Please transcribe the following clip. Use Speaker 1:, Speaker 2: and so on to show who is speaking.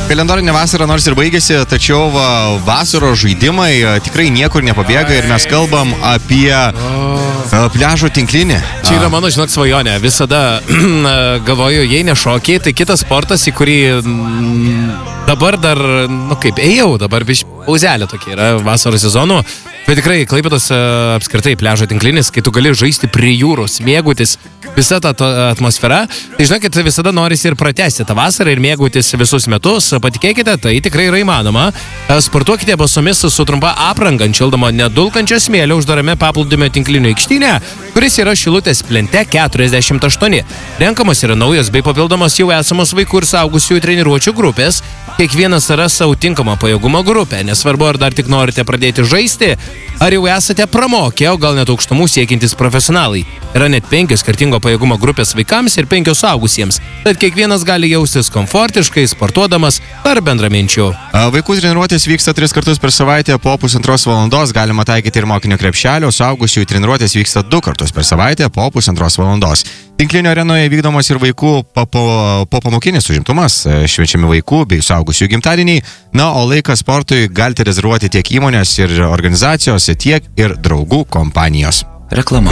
Speaker 1: Kalendorinė vasara nors ir baigėsi, tačiau vasaros žaidimai tikrai niekur nepabėga ir mes kalbam apie pliažo tinklinį.
Speaker 2: Čia yra mano, žinok, svajonė. Visada galvoju, jei ne šokiai, tai kitas sportas, į kurį dabar dar, ėjau, dabar pauzelė tokia yra vasaros sezonų. Bet tikrai, Klaipėdos apskritai pliažo tinklinis, kai tu gali žaisti prie jūros, mėgautis visą tą atmosferą, tai žinokit, visada norisi ir pratęsti tą vasarą ir mėgautis visus metus. Patikėkite, tai tikrai yra įmanoma. Sportuokite basomis su trumpa apranga ant šildomo nedulkančio smėlio uždarame paplūdimio tinklinio aikštyne, kuris yra Šilutės plente 48. Renkamos yra naujos bei papildomos jau esamos vaikų ir suaugusiųjų treniruočių grupės. Kiekvienas ras savo tinkamą pajėgumo grupę. Nesvarbu, ar dar tik norite pradėti žaisti, ar jau esate pramokę, o gal net aukštumų siekiantys profesionalai. Yra net 5 skirtingo pajėgumo grupės vaikams ir 5 suaugusiems. Tad kiekvienas gali jaustis komfortiškai, sportuodamas ar bendraminčių.
Speaker 1: Vaikų treniruotės vyksta 3 kartus per savaitę po 1,5 valandos. Galima taikyti ir mokinio krepšelio, suaugusiųjų treniruotės vyksta 2 kartus per savaitę po 1,5 valandos. Tinklinio arenoje vykdomas ir vaikų popamokinis užimtumas, švenčiami vaikų bei suaugusiųjų gimtadieniai. Na, o laiką sportui galite rezervuoti tiek įmonės ir organizacijos, tiek ir draugų kompanijos.
Speaker 3: Reklama.